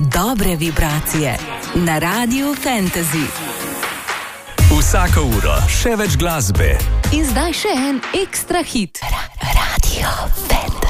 dobre vibracije na Radiu Fantasy. Vsako uro še več glasbe. In zdaj še en ekstra hit. Radio Fantasy.